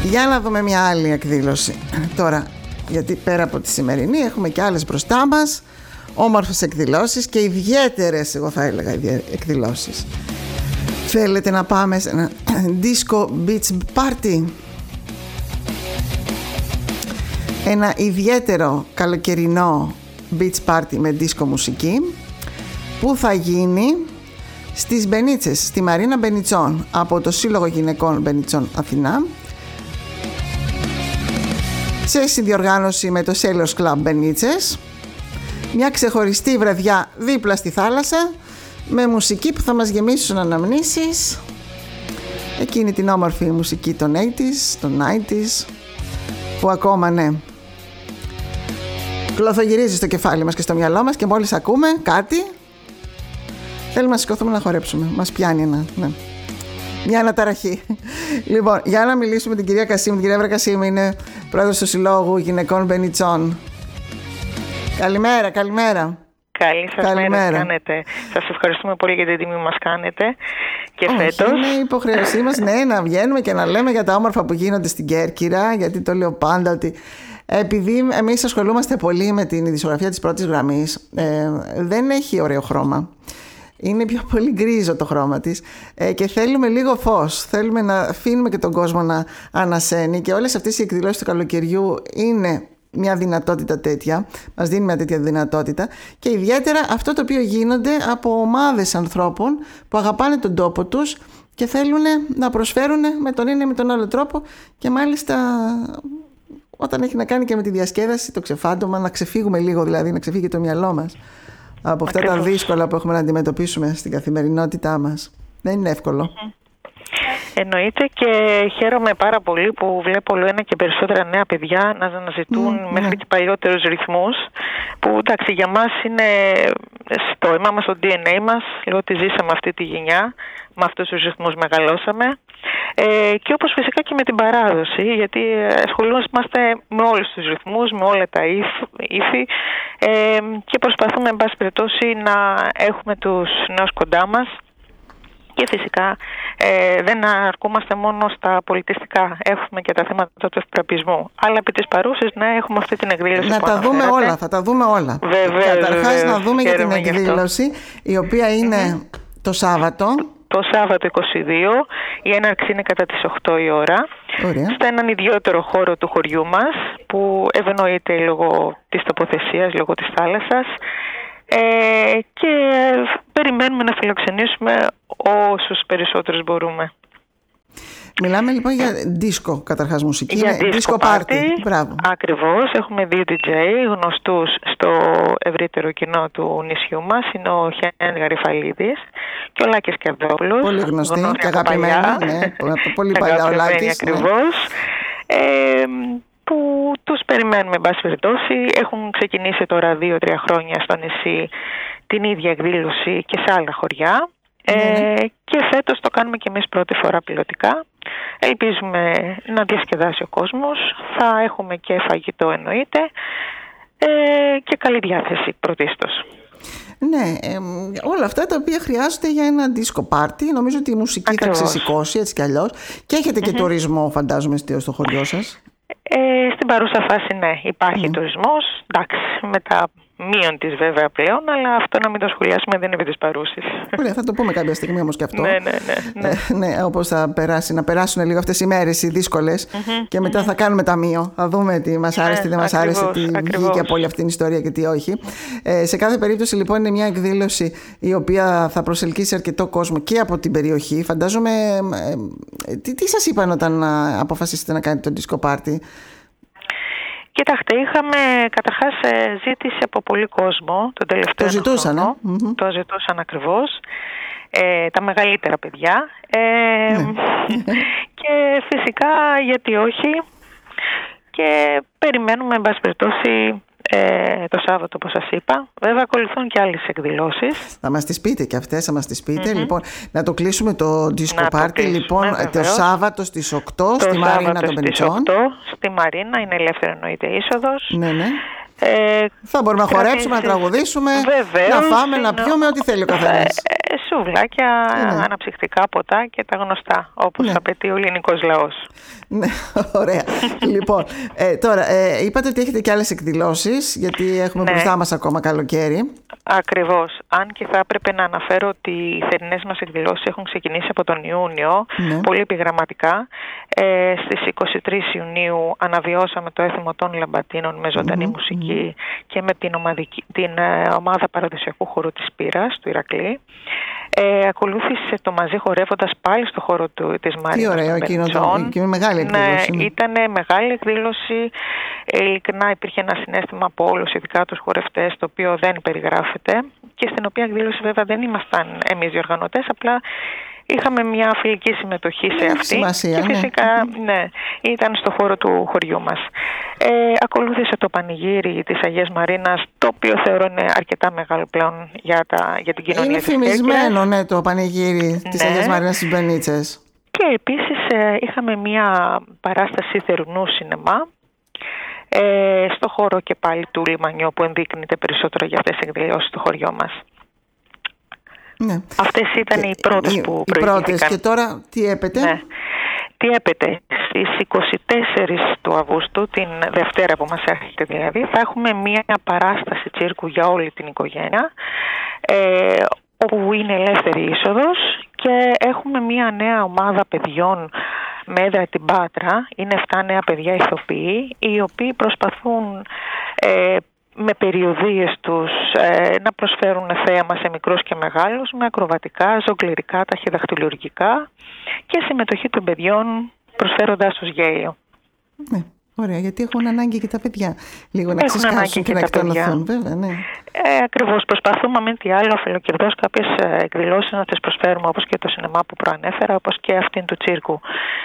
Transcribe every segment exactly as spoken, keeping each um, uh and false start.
Για να δούμε μια άλλη εκδήλωση τώρα, γιατί πέρα από τη σημερινή έχουμε και άλλες μπροστά μας, όμορφες εκδηλώσεις και ιδιαίτερες, εγώ θα έλεγα, εκδηλώσεις. Θέλετε να πάμε σε ένα disco beach party? Ένα ιδιαίτερο καλοκαιρινό beach party με disco μουσική που θα γίνει στις Μπενίτσες, στη Μαρίνα Μπενιτσών, από το Σύλλογο Γυναικών Μπενιτσών Αθηνά, σε συνδιοργάνωση με το Sailors Club Μπενίτσες. Μια ξεχωριστή βραδιά δίπλα στη θάλασσα, με μουσική που θα μας γεμίσουν αναμνήσεις, εκείνη την όμορφη μουσική των ογδόντα, των ενενήντα, που ακόμα, ναι, κλωθογυρίζει στο κεφάλι μας και στο μυαλό μας, και μόλις ακούμε κάτι θέλουμε να σηκωθούμε να χορέψουμε. Μας πιάνει ένα, ναι, μια αναταραχή. Λοιπόν, για να μιλήσουμε με την κυρία Κασίμη. Την κυρία Εύρα Κασίμη είναι πρόεδρος του Συλλόγου Γυναικών Μπενιτσών. Καλημέρα, καλημέρα. Καλή σας μέρα, κάνετε. Σας ευχαριστούμε πολύ για την τιμή που μας κάνετε και Όχι, φέτος. Είναι υποχρέωσή μας, ναι, να βγαίνουμε και να λέμε για τα όμορφα που γίνονται στην Κέρκυρα, γιατί το λέω πάντα ότι επειδή εμείς ασχολούμαστε πολύ με την ειδησιογραφία της πρώτης γραμμής, ε, δεν έχει ωραίο χρώμα. Είναι πιο πολύ γκρίζο το χρώμα της, ε, και θέλουμε λίγο φως. Θέλουμε να αφήνουμε και τον κόσμο να ανασένει, και όλες αυτές οι εκδηλώσεις του καλοκαιριού είναι μια δυνατότητα τέτοια, μας δίνει μια τέτοια δυνατότητα, και ιδιαίτερα αυτό το οποίο γίνονται από ομάδες ανθρώπων που αγαπάνε τον τόπο τους και θέλουν να προσφέρουν με τον ένα ή με τον άλλο τρόπο, και μάλιστα όταν έχει να κάνει και με τη διασκέδαση, το ξεφάντωμα, να ξεφύγουμε λίγο, δηλαδή να ξεφύγει το μυαλό μας από αυτά Ακριβώς. τα δύσκολα που έχουμε να αντιμετωπίσουμε στην καθημερινότητά μας. Δεν είναι εύκολο. Εννοείται, και χαίρομαι πάρα πολύ που βλέπω όλο ένα και περισσότερα νέα παιδιά να αναζητούν mm, μέχρι ναι. και παλιότερους ρυθμούς, που εντάξει για μας είναι στο αίμα μας, στο ντι εν έι μας, λόγω ότι ζήσαμε αυτή τη γενιά, με αυτούς τους ρυθμούς μεγαλώσαμε, ε, και όπως φυσικά και με την παράδοση, γιατί ασχολούμαστε με όλους τους ρυθμούς, με όλα τα ύφη, ε, και προσπαθούμε εν πάση περιπτώσει να έχουμε τους νέους κοντά μας. Και φυσικά ε, δεν αρκούμαστε μόνο στα πολιτιστικά. Έχουμε και τα θέματα του ευπρεπισμού. Αλλά επί της παρούσης, ναι, έχουμε αυτή την εκδήλωση. Να που τα αναφέρατε. δούμε όλα, θα τα δούμε όλα. Βεβαίως. Καταρχάς να δούμε για την εκδήλωση, η οποία είναι mm-hmm. το Σάββατο. Το Σάββατο είκοσι δύο, η έναρξη είναι κατά τις οκτώ η ώρα. Ωραία. Σε έναν ιδιαίτερο χώρο του χωριού μας, που ευνοείται λόγω της τοποθεσίας, λόγω της θάλασσας. Ε, και περιμένουμε να φιλοξενήσουμε όσους περισσότερους μπορούμε. Μιλάμε λοιπόν για disco, καταρχάς μουσική. Για είναι disco, disco party. Μπράβο. Ακριβώς. Έχουμε δύο ντι τζέι γνωστούς στο ευρύτερο κοινό του νησιού μας. Είναι ο Χέν Γαριφαλίδης και ο Λάκης Κερδόπουλος. Πολύ γνωστή και αγαπημένη. Ναι, πολύ παλιά ο Λάκης. Ακριβώς. Ναι. Ε, που τους περιμένουμε εν πάση περιπτώσει. Έχουν ξεκινήσει τώρα δύο τρία χρόνια στο νησί την ίδια εκδήλωση και σε άλλα χωριά. Mm. Ε, και φέτος το κάνουμε και εμείς πρώτη φορά πιλωτικά. Ελπίζουμε να διασκεδάσει ο κόσμος. Θα έχουμε και φαγητό εννοείται, ε, και καλή διάθεση πρωτίστως. Ναι, ε, όλα αυτά τα οποία χρειάζονται για ένα disco party. Νομίζω ότι η μουσική Ακριβώς. θα ξεσηκώσει έτσι κι αλλιώς. Και έχετε και mm-hmm. τουρισμό, φαντάζομαι, στο χωριό σας. Ε, στην παρούσα φάση ναι, υπάρχει mm. τουρισμός, εντάξει, με τα μείον της βέβαια πλέον, αλλά αυτό να μην το σχολιάσουμε δεν είναι επί της παρούσης. Ωραία, θα το πούμε κάποια στιγμή όμως και αυτό. ναι, ναι, ναι, ναι. Ε, ναι, όπως θα περάσει, να περάσουν λίγο αυτές οι μέρες οι δύσκολες mm-hmm, και μετά mm-hmm. θα κάνουμε ταμείο. Θα δούμε τι μας άρεσε, τι δεν μας άρεσε, τι βγήκε από όλη αυτή την ιστορία και τι όχι. Ε, σε κάθε περίπτωση λοιπόν είναι μια εκδήλωση η οποία θα προσελκύσει αρκετό κόσμο και από την περιοχή. Φαντάζομαι, ε, τι, τι σας είπαν όταν αποφασίσετε να κάνετε το disco party? Κοιτάξτε, είχαμε καταρχάς ζήτηση από πολύ κόσμο τον τελευταίο Το ζητούσαν, χρόνο. Mm-hmm. Το ζητούσαν ακριβώς. Ε, τα μεγαλύτερα παιδιά. Ε, ναι. Και φυσικά, γιατί όχι. Και περιμένουμε, εν πάση περιπτώσει, ε, το Σάββατο, όπως σας είπα. Βέβαια, ακολουθούν και άλλες εκδηλώσεις. Θα μας τις πείτε και αυτές, θα μας τις πείτε. Mm-hmm. Λοιπόν, να το κλείσουμε το disco party, το λοιπόν, βεβαίως. το Σάββατο στις οκτώ το στη Μαρίνα των Μπενιτσών. οκτώ στη Μαρίνα, είναι ελεύθερη εννοείται είσοδος. Ναι, ναι. Ε, θα μπορούμε να χορέψουμε, να τραγουδήσουμε, βεβαίως, να φάμε, είναι... να πιούμε ό,τι θέλει ο καθένας. Ε, σουβλάκια, ναι. αναψυκτικά ποτά και τα γνωστά, όπως ναι. απαιτεί ο ελληνικός λαός. Ναι, ωραία. Λοιπόν, ε, τώρα ε, είπατε ότι έχετε και άλλες εκδηλώσεις, γιατί έχουμε ναι. μπροστά μας ακόμα καλοκαίρι. Ακριβώς. Αν και θα έπρεπε να αναφέρω ότι οι θερινές μας εκδηλώσεις έχουν ξεκινήσει από τον Ιούνιο, ναι. πολύ επιγραμματικά. Ε, στις είκοσι τρεις Ιουνίου αναβιώσαμε το έθιμο των Λαμπατίνων με ζωντανή mm-hmm. μουσική mm-hmm. και με την, ομαδική, την ε, ομάδα παραδοσιακού χορού της Πύρας, του Ηρακλή. Ε, ακολούθησε το μαζί χορεύοντας πάλι στο χώρο του, της Μαρίνας. Τι ωραίο, εκείνο το, και μεγάλη εκδήλωση. Ναι, ήταν μεγάλη εκδήλωση. Ειλικρινά υπήρχε ένα συναίσθημα από όλους, ειδικά τους χορευτές, το οποίο δεν περιγράφεται και στην οποία εκδήλωση βέβαια δεν ήμασταν εμείς διοργανωτές, απλά είχαμε μια φιλική συμμετοχή σε αυτή σημασία, και φυσικά ναι. ναι, ήταν στο χώρο του χωριού μας. Ε, ακολούθησε το πανηγύρι της Αγίας Μαρίνας, το οποίο θεωρώ είναι αρκετά μεγάλο πλέον για, τα, για την κοινωνία είναι της Κέρκυρας. Είναι φημισμένο ναι, το πανηγύρι ναι. της Αγίας Μαρίνας στις Μπενίτσες. Και επίσης ε, είχαμε μια παράσταση θερινού σινεμά ε, στο χώρο και πάλι του Λιμανιού, που ενδείκνυται περισσότερο για αυτές τις εκδηλώσεις στο χωριό μας. Ναι. Αυτές ήταν και οι πρώτες οι, που προηγήθηκαν. Οι πρώτες. Και τώρα τι έπεται? Ναι. Τι έπεται? Στις είκοσι τέσσερις του Αυγούστου, την Δευτέρα που μας έρχεται δηλαδή, θα έχουμε μία παράσταση τσίρκου για όλη την οικογένεια, ε, όπου είναι ελεύθερη είσοδος και έχουμε μία νέα ομάδα παιδιών με έδρα την Πάτρα. Είναι επτά νέα παιδιά ηθοποιοί, οι οποίοι προσπαθούν ε, με περιοδίες τους ε, να προσφέρουν θέαμα σε μικρούς και μεγάλους, με ακροβατικά, ζογκληρικά, ταχυδαχτυλουργικά και συμμετοχή των παιδιών προσφέροντας τους γέλιο. Ναι, ωραία, γιατί έχουν ανάγκη και τα παιδιά λίγο να ξεσκάσουν και, και να εκτονωθούν, βέβαια, ναι. Ε, ακριβώς, προσπαθούμε με τι άλλο αφιλοκερδώς κάποιες εκδηλώσεις να τις προσφέρουμε, όπως και το σινεμά που προανέφερα, όπως και αυτήν του τσίρκου.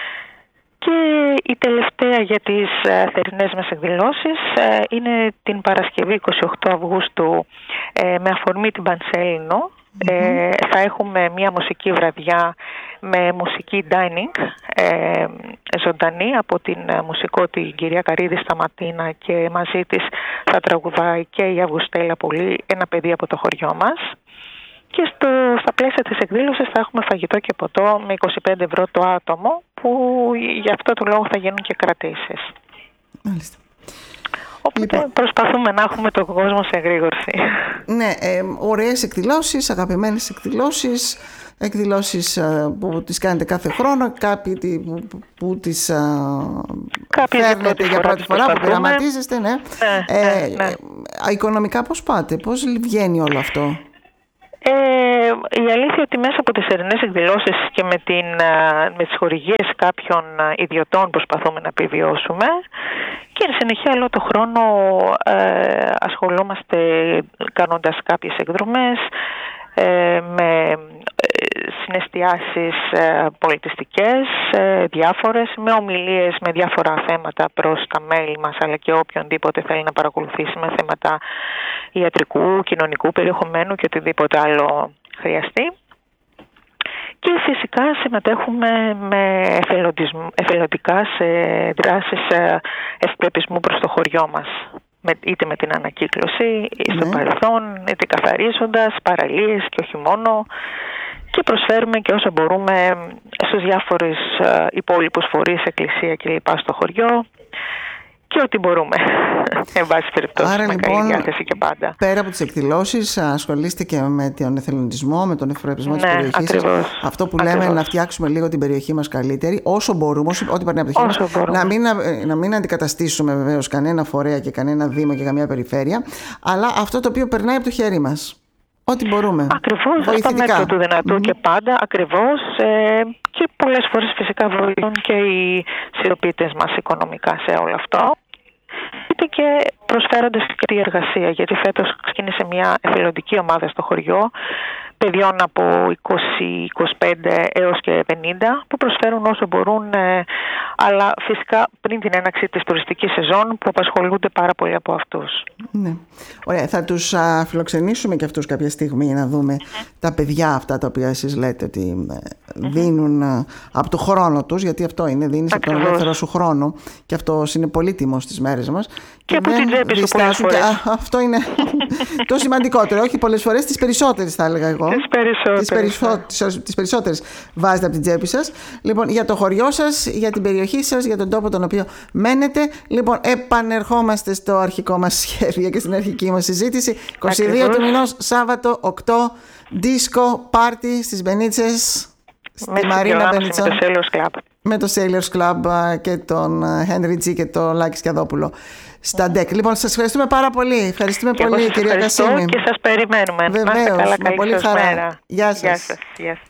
Και η τελευταία για τις ε, θερινές μας εκδηλώσεις ε, είναι την Παρασκευή είκοσι οκτώ Αυγούστου ε, με αφορμή την Πανσέλινο. Mm-hmm. Ε, θα έχουμε μια μουσική βραδιά με μουσική dining ε, ζωντανή από την μουσικό την κυρία Καρίδη Σταματίνα, και μαζί της θα τραγουδάει και η Αυγουστέλα Πολύ, ένα παιδί από το χωριό μας. Και στο, στα πλαίσια της εκδήλωσης θα έχουμε φαγητό και ποτό με είκοσι πέντε ευρώ το άτομο, που για αυτό το λόγο θα γίνουν και κρατήσεις. Μάλιστα. Οπότε λοιπόν, προσπαθούμε να έχουμε τον κόσμο σε εγρήγορση. Ναι, ε, ωραίες εκδηλώσεις, αγαπημένες εκδηλώσεις, εκδηλώσεις ε, που τις κάνετε κάθε χρόνο, κάποιοι που, που, που τις ε, φέρνετε για πρώτη φορά, που πειραματίζεστε. Ναι. Ναι, ε, ναι, ναι. Οικονομικά πώς πάτε, πώς βγαίνει όλο αυτό? Ε, η αλήθεια ότι μέσα από τις θερινές εκδηλώσεις και με, την, με τις χορηγίες κάποιων ιδιωτών προσπαθούμε να επιβιώσουμε, και εν συνεχεία όλο το χρόνο ε, ασχολούμαστε κάνοντας κάποιες εκδρομές ε, με συναισθιάσεις ε, πολιτιστικές ε, διάφορες, με ομιλίες με διάφορα θέματα προς τα μέλη μας, αλλά και οποιονδήποτε θέλει να παρακολουθήσει με θέματα ιατρικού, κοινωνικού περιεχομένου και οτιδήποτε άλλο χρειαστεί. Και φυσικά συμμετέχουμε με εθελοντικά σε δράσεις ευπρεπισμού προς το χωριό μας, είτε με την ανακύκλωση, είτε στο παρελθόν, είτε καθαρίζοντας, παραλίες και όχι μόνο. Και προσφέρουμε και όσο μπορούμε στους διάφορους υπόλοιπους φορείς, εκκλησία κλπ. Στο χωριό, και ό,τι μπορούμε, εν πάση περιπτώσει. Άρα, με λοιπόν, καλή διάθεση και πάντα. Πέρα από τις εκδηλώσεις, ασχολείστε και με τον εθελοντισμό, με τον ευπρεπισμό ναι, της περιοχής σας. Αυτό που ακριβώς. λέμε, να φτιάξουμε λίγο την περιοχή μας καλύτερη, όσο μπορούμε, όσο, ό,τι περνάει από το χέρι μας. Να μην, να μην αντικαταστήσουμε βεβαίως κανένα φορέα και κανένα δήμο και καμία περιφέρεια, αλλά αυτό το οποίο περνάει από το χέρι μας. Ό,τι μπορούμε. Ακριβώς, στο μέτρο του δυνατού mm-hmm. και πάντα, ακριβώς. Ε, και πολλές φορές φυσικά βοηθούν και οι συνδρομητές μας οικονομικά σε όλο αυτό. Είτε και προσφέροντας και τη εργασία, γιατί φέτος ξεκίνησε μια εθελοντική ομάδα στο χωριό παιδιών από είκοσι είκοσι πέντε έως και πενήντα, που προσφέρουν όσο μπορούν, ε, αλλά φυσικά πριν την έναρξη της τουριστικής σεζόν, που απασχολούνται πάρα πολύ από αυτούς. Ναι. Ωραία, θα τους α, φιλοξενήσουμε και αυτούς κάποια στιγμή για να δούμε mm-hmm. τα παιδιά αυτά τα οποία εσείς λέτε ότι ε, δίνουν ε, από το χρόνο τους, γιατί αυτό είναι, δίνεις από τον ελεύθερο σου χρόνο, και αυτό είναι πολύτιμο στις μέρες μας. Και, και από την τσέπη σου πολλές φορές. Α, αυτό είναι το σημαντικότερο, όχι πολλές φορές, τις περισσότερες θα έλεγα εγώ. Τις περισσότερες. Τις, περισσό... τις περισσότερες βάζετε από την τσέπη σας. Λοιπόν, για το χωριό σας, για την περιοχή περιοχή σας, για τον τόπο τον οποίο μένετε. Λοιπόν, επανερχόμαστε στο αρχικό μας σχέδιο και στην αρχική μας συζήτηση. είκοσι δύο Ακριβώς. Του μηνός, Σάββατο, οκτώ, δίσκο, πάρτι στις Μπενίτσες, στη Μαρίνα Μπενιτσών. Με το Sailors Club. Με το Sailors Club και τον Henry G και τον Λάκη Σκιαδόπουλο στα ντεκ. Λοιπόν, σας ευχαριστούμε πάρα πολύ. Ευχαριστούμε και πολύ, κυρία Κασίμη. Και σας περιμένουμε. Βεβαίως, καλά, με πολύ χαρά. Μέρα. Γεια σας. Γεια σας. Γεια σας.